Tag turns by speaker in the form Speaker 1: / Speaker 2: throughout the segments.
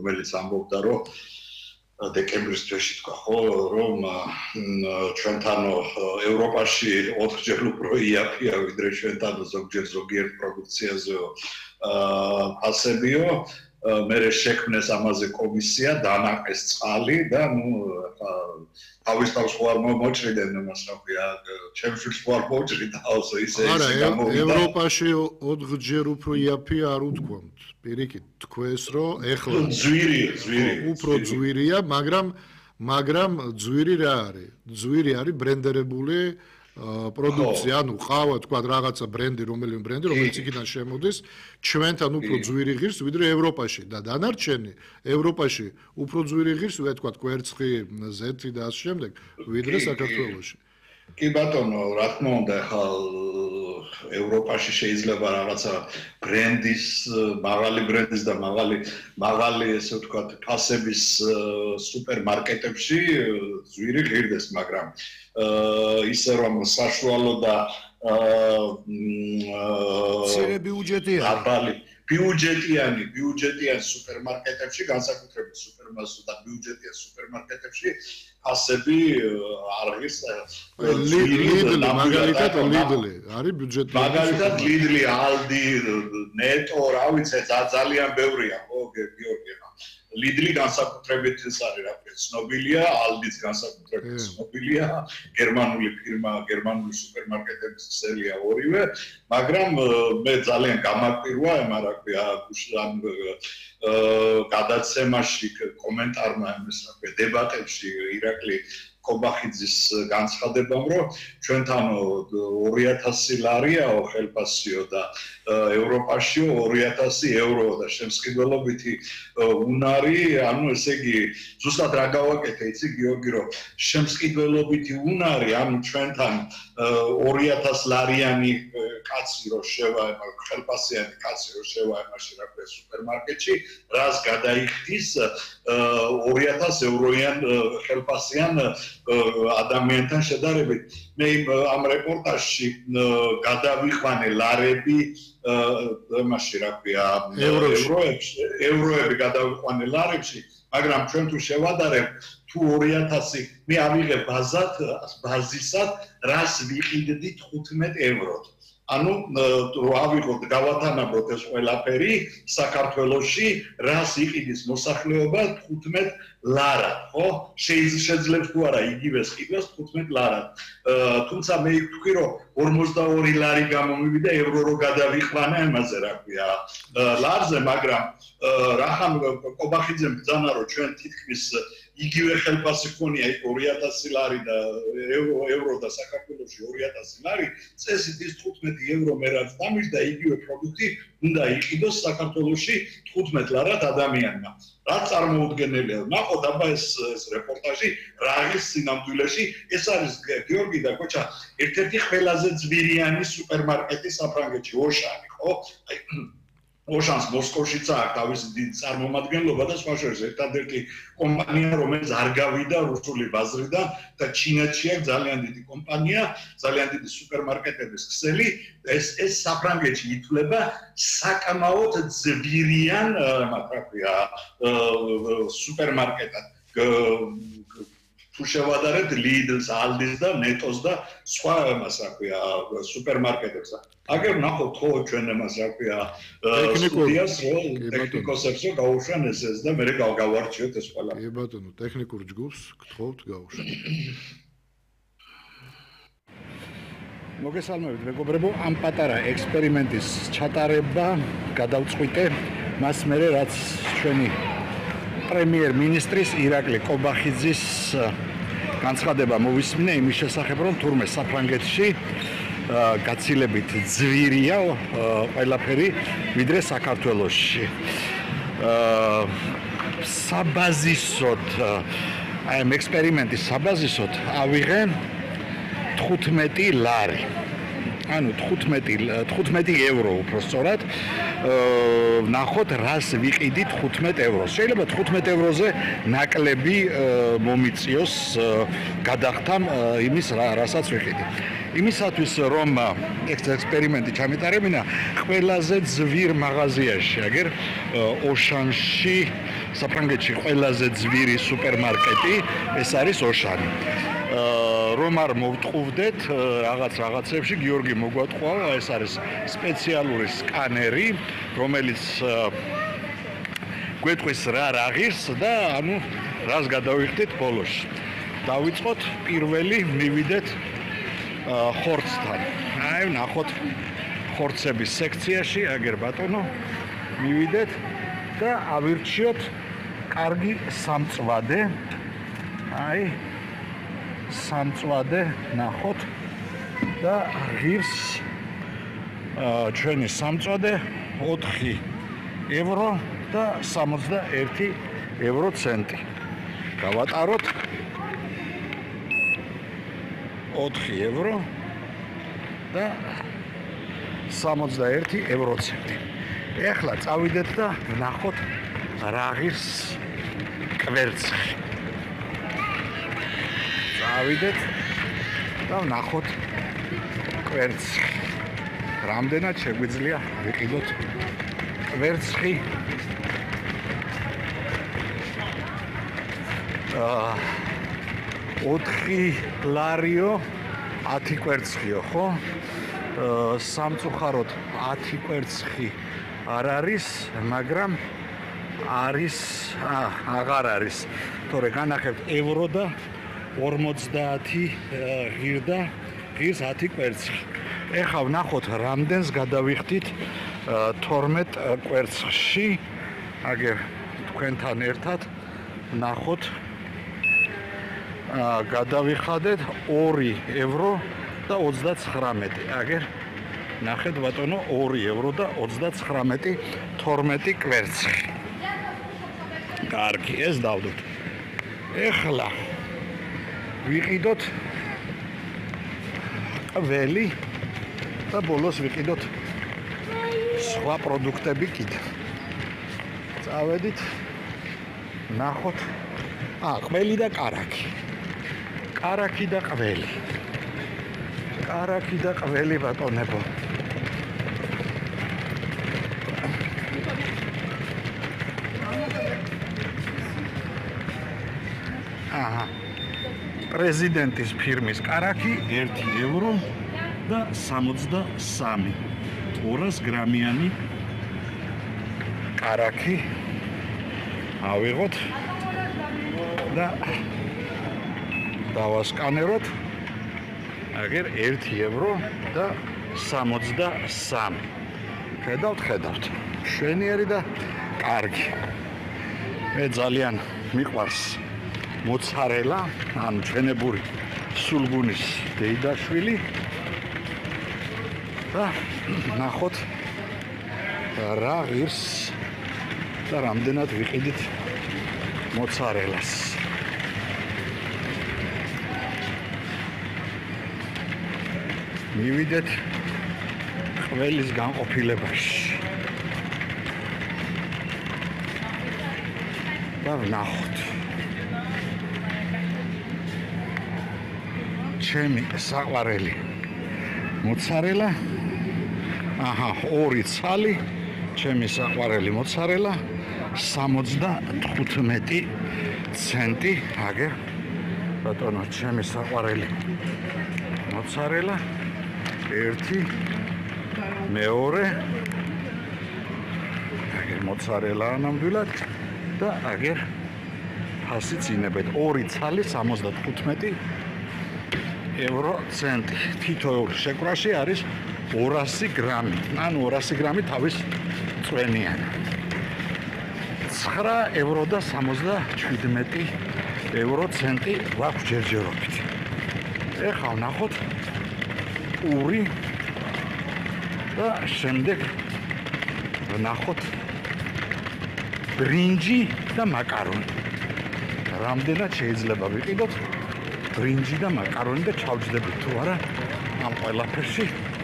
Speaker 1: რომელიც ამბობდა რომ დეკემბრის თვეში თქვა ხო რომ ჩვენთან ევროპაში 4-ჯერ უფრო იაფია ვიდრე ჩვენთან ზოგჯერ ზოგიერთ პროდუქციაზეო ფასებიო მე შექმნეს ამაზე კომისია დანაყეს წყალი და თავის თავს ხوار მოჭრიდნენ მას რა ქვია ჩემშვილს ხوار მოჭრიდა ასო ისე გამოვიდა
Speaker 2: ევროპაში 4-ჯერ უფრო იაფია არ უთქვამთ პირიქით თქვენს რომ ეხლა
Speaker 1: ძვირი
Speaker 2: უფრო ძვირია მაგრამ ძვირი რა არის ძვირი არის ბრენდერებული პროდუქცია ანუ ყავა თქვა რაღაცა რომელიც იქიდან შემოდის ჩვენთან უფრო ძვირი ღირს ვიდრე ევროპაში და დანარჩენი ევროპაში უფრო ძვირი ღირს თქვა კვერცხი ზეთი და ასე შემდეგ ვიდრე საქართველოში
Speaker 1: კი ბატონო რა თქმა უნდა ხა ევროპაში შეიძლება რაღაცა ბრენდის მაღალი ბრენდის და მაღალი ესე ვთქვათ ფასების სუპერმარკეტებში ძვირი ღირდეს მაგრამ ისე რომ საშუალო და
Speaker 2: ცირე ბიუჯეტიანი სუპერმარკეტებში განსაკუთრებით სუპერმარკეტებში ფასები არის მაგალითად ლიდლი არის ბიუჯეტი
Speaker 1: მაგალითად ლიდლი ალდი ნეტო რა ვიცი ძალიან ბევრია ხო გიორგი ლიდლი განსაკუთრებით ეს არის რა ქვია ცნობილია ალდის განსაკუთრებით ცნობილია გერმანული ფირმა გერმანული სუპერმარკეტების ქსელია ორივე მაგრამ მე ძალიან გამაკვირვა ემა რა ქვია გადაცემაში კომენტარმა ეს რა ქვია დებატებში ირაკლი კობახიძის განცხადებამ რომ ჩვენთან 2000 ლარიაო ხელფასიო და ევროპაში 2000 ევრო და შემსყიდველობითი უნარი ანუ ესე იგი ზუსტად რა გავაკეთე იცი გიორგი რომ შემსყიდველობითი უნარი ანუ ჩვენთან 2000 ლარიანი კაცი რო შევა ხელფასიანი კაცი რო შევა იმაში რა ქვია სუპერმარკეტში რას გადაიხდის 2000 ევროიან ხელფასიან ადამიანთან შედარებით მე ამ რეპორტაჟში გადავიყვანე ლარები იმაში რა ქვია ევროები გადავიყვანე ლარებში მაგრამ ჩვენ თუ შევადარებ თუ 2000 მე ავიღე ბაზისად რას ვიყიდდი 15 ევროთ ანუ ავიღოთ გავათანაბროთ ეს ყველაფერი საქართველოში რას იყიდის მოსახლეობა 15 ლარა ხო შეიძლება თუ არა იგივეს ყიდოს 15 ლარა თუმცა მე ვთქვი რომ 42 ლარი გამომივიდა ევრო რო გადავიყვანა ამაზე რა ქვია ლარზე მაგრამ რახან კობახიძემ ბრძანა რომ ჩვენ თითქმის იგივე ხელფასი ქონია იქ 2000 ლარი და ევრო და საქართველოში 2000 ლარი წესით ის 15 ევრო მე რაც დამიჯდა იგივე პროდუქტი უნდა იყიდოს საქართველოში 15 ლარად ადამიანმა რა წარმოუდგენელია ნახოთ აბა ეს რეპორტაჟი რა არის სინამდვილეში ეს არის გიორგი და კოჩა ერთ-ერთი ყველაზე ძვირიანი სუპერმარკეტი საფრანგეთში ოშანი ხო ოშანს მოსკოვშიც აქვს თავისი დიდი წარმომადგენლობა და სხვა შორის ერთადერთი კომპანია რომელიც არ გავიდა რუსული ბაზრიდან და ჩინეთში აქვს ძალიან დიდი კომპანია ძალიან დიდი სუპერმარკეტების ქსელი ეს საფრანგეთში ითვლება საკმაოდ ძვირიან რა ქვია სუპერმარკეტად თუ შევადარებთ ლიდლს, ალდის და ნეტოს და სხვა ამას რა ქვია სუპერმარკეტებს. აგერ ნახოთ ხო ჩვენ ამას რა ქვია სტუდიას რო ტექნიკოსებს რო გაუშვან ეს და მე გავარჩიოთ ეს ყველა.
Speaker 2: კი ბატონო, ტექნიკურ ჯგუფს გთხოვთ გაუშვან. მოგესალმებით მეგობრებო, ამ პატარა ექსპერიმენტის ჩატარება გადავწყვიტე მას მერე რაც ჩვენი პრემიერ-მინისტრის ირაკლი კობახიძის განცხადება მოვისმინე იმის შესახებ, რომ თურმე საფრანგეთში გაცილებით ძვირია ყველაფერი ვიდრე საქართველოში. საბაზისოდ აი ამ ექსპერიმენტის საბაზისოდ ავიღე 15 ლარი. ანუ 15 ევრო უფრო სწორად ნახოთ რას ვიყიდით 15 ევროს. შეიძლება 15 ევროზე ნაკლები მომიწიოს გადახთან იმის რასაც ვიყიდი. იმისათვის რომ ექსპერიმენტი ჩამეტარებინა ყველაზე ძვირ მაღაზიაში, აგერ ოშანში
Speaker 3: საფრანგეთში ყველაზე ძვირი სუპერმარკეტი ეს არის ოშანი. რომ არ მოვტყუვდეთ რაღაცებში გიორგი მოგვატყუა, ეს არის სპეციალური სკანერი, რომელიც გვეტყვის რა ღირს და ანუ რას გადავიხდით ბოლოში. დავიწყოთ პირველი მივიდეთ ხორცთან. აი ნახოთ ხორცების სექციაში, აგერ ბატონო, მივიდეთ და ავირჩიოთ კარგი სამწვადე. აი სამწვადე ნახოთ და ღირს ჩვენი სამწვადე 4 ევრო და 61 ევრო ცენტი. გავატაროთ 4 ევრო და 61 ევრო ცენტი. ეხლა წავიდეთ და ვნახოთ რა ღირს კვერცხი. წავიდეთ და ვნახოთ კვერცხი. რამდენად შეგვიძლია ვიყიდოთ კვერცხი. 4 ლარიო 10 კვერცხიო, ხო? სამწუხაროდ 10 კვერცხი არ არის, მაგრამ არის, აღარ არის. თორე განახებთ ევრო და 50 ღირდა ღირს 10 კვერცხი. ეხლა ვნახოთ რამდენს გადავიხდით 12 კვერცხში. აგერ თქვენთან ერთად ვნახოთ გადავიხადეთ 2 ევრო და 39. აგერ ნახეთ ბატონო 2 ევრო და 39 12 კვერცხი. კარგი, ეს დავდოთ. ეხლა ვიყიდოთ ყველი და ბოლოს ვიყიდოთ სხვა პროდუქტები კიდე. წავედით, ნახოთ, ყველი და კარაქი. კარაქი და ყველი. კარაქი და ყველი ბატონებო. პრეზიდენტის ფირმის კარაქი 1 ევრო და 63 200 გრამიანი კარაქი ავიღოთ და დავასკანეროთ. აგერ 1 ევრო და 63. ხედავთ. შვენიერი და კარგი. მე ძალიან მიყვარს მოცარელა, ანუ ჩვენებური სულგუნის დეიდაშვილი. და ნახოთ რა ღირს და რამდენად ვიყიდით მოცარელას. მივიდეთ ყველის განყოფილებაში. და ვნახოთ. ჩემი საყვარელი მოცარელა. 2 ცალი, ჩემი საყვარელი მოცარელა 75 ცენტი. აგერ ბატონო, ჩემი საყვარელი მოცარელა 1 მეორე. აგერ მოცარელა ნამდვილად და აგერ ფასიც ინებეთ 2 ცალი 75 ევრო ცენტი. თითოეულ შეკვრაში არის 200 გრამი. ანუ 200 გრამი თავის წვენიანი. 9 ევრო და 77 ევრო ცენტი გვაქვს ჯერჯერობით. ეხლა ვნახოთ პური და შემდეგ ვნახოთ ბრინჯი და მაკარონი. რამდენად შეიძლება ვიყიდოთ ბრინჯი და მაკარონი და ჩავჯდებით თუ არა ამ ყველაფერში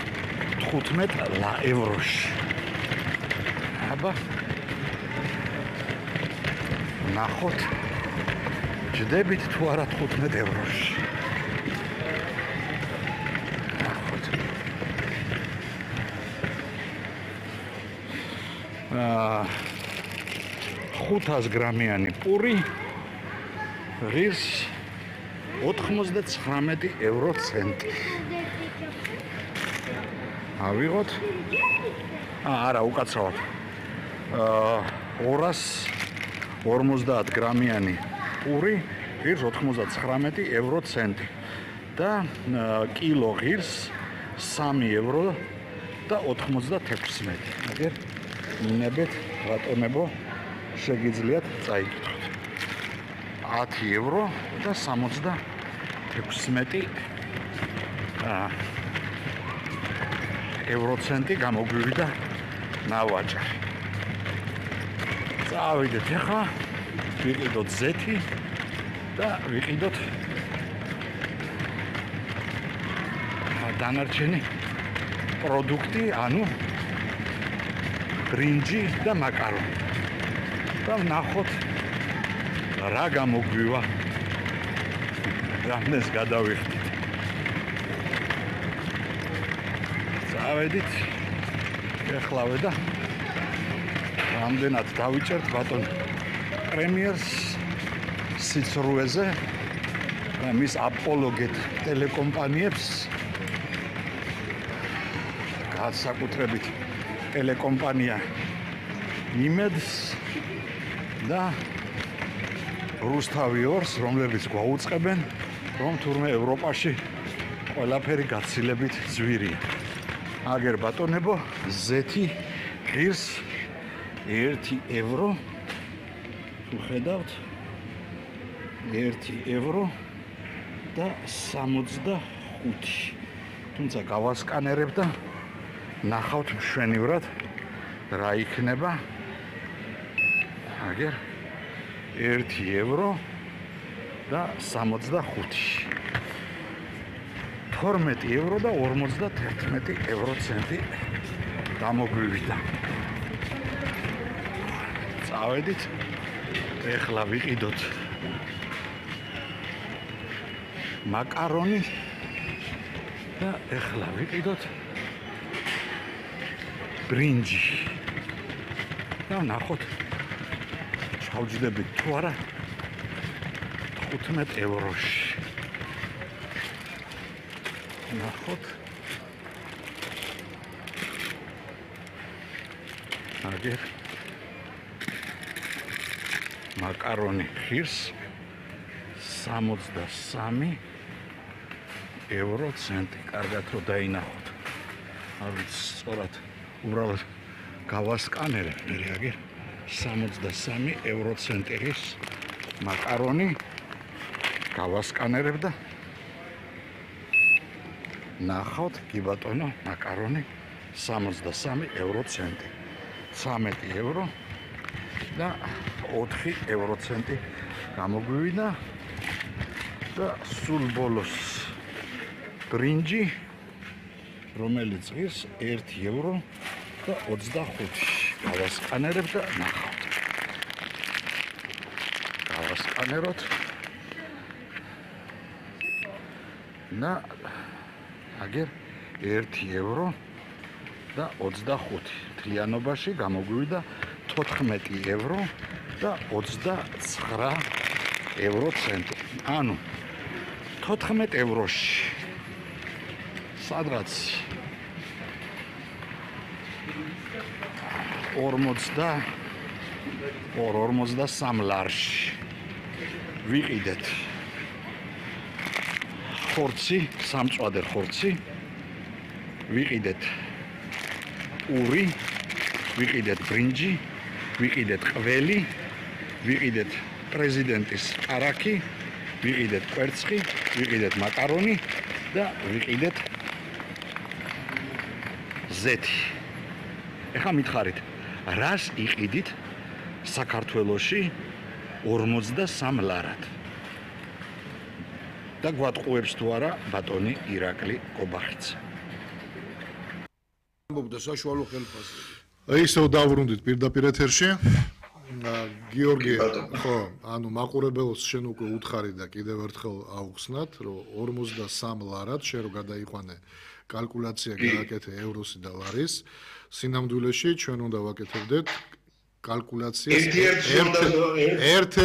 Speaker 3: 15 ევროში. აბა ნახოთ ჯდებით თუ არა 15 ევროში. ნახოთ. 500 გრამიანი პური ღირს 99 ევრო ცენტი. ავიღოთ. არა, უკაცრავად. 250 გრამიანი პური ღირს 99 ევრო ცენტი და კილო ღირს 3 ევრო და 96. აგერ მინებეთ ბატონებო შეგიძლიათ წაიკითხოთ. 10 ევრო და 76 ევრო ცენტი გამოგვივიდა ნავაჭარი. წავიდეთ ახლა, ვიყიდოთ ზეთი და ვიყიდოთ დანარჩენი პროდუქტი, ანუ ბრინჯი და მაკარონი. და ვნახოთ რა გამოგვივა. რამდენს გადავიხდით. წავედით. ეხლავე და რამდენად დავიჭერთ ბატონ პრემიერს სიცრუეზე და მის აპოლოგეთ ტელეკომპანიებს განსაკუთრებით ტელეკომპანია იმედს და რუსთავი ორს, რომლებიც გვაუწყებენ, რომ თურმე ევროპაში ყველაფერი გაცილებით ძვირია. აგერ ბატონებო, ზეთი ღირს 1 ევრო. ვხედავთ 1 ევრო და 65. თუმცა გავასკანერებ და ნახავთ მშვენივრად რა იქნება. აგერ 1 ევრო და 65. 12 ევრო და 51 ევრო ცენტი გამოგვივიდა. წავედით. ეხლა ვიყიდოთ მაკარონი და ეხლა ვიყიდოთ ბრინჯი. და ნახოთ ჩავჯდებით თუ არა 15 ევროში. ნახოთ. აგერ მაკარონი ღირს 63 ევრო ცენტი. კარგად რომ დაინახოთ. არ ვიცი სწორად უბრალოდ გავასკანერებ. მე აგერ 63 ევრო ცენტი ღირს მაკარონი გავასკანერებ და ნახავთ, კი ბატონო, მაკარონი 63 ევრო ცენტი. 13 ევრო და 4 ევრო ცენტი გამოგვივიდა და სულ ბოლოს ბრინჯი, რომელიც ღირს 1 ევრო და 25. გავასკანერებ და ნახავთ. გავასკანეროთ და აგერ 1 ევრო და 25. მთლიანობაში გამოგვივიდა 14 ევრო და 29 ევრო ცენტი. ანუ 14 ევროში სადღაც 43 ლარში ვიყიდეთ ხორცი, სამწვადე ხორცი, ვიყიდეთ პური, ვიყიდეთ ბრინჯი, ვიყიდეთ ყველი, ვიყიდეთ პრეზიდენტის კარაქი, ვიყიდეთ კვერცხი, ვიყიდეთ მაკარონი და ვიყიდეთ ზეთი. ეხლა მითხარით, რას იყიდით საქართველოში 43 ლარად? და გვატყუებს თუ არა ბატონი ირაკლი კობახიძე.
Speaker 2: ამბობდა საშუალო ხელფასზე. ისევ დავბრუნდით პირდაპირ ეთერში. გიორგი, ხო, ანუ მაყურებელს შენ უკვე უთხარი და კიდევ ერთხელ აუხსნათ, რომ 43 ლარად შენ რო გადაიყვანე კალკულაცია გააკეთე ევროსი და ლარის, სინამდვილეში ჩვენ უნდა ვაკეთებდეთ კალკულაციას
Speaker 1: ერთ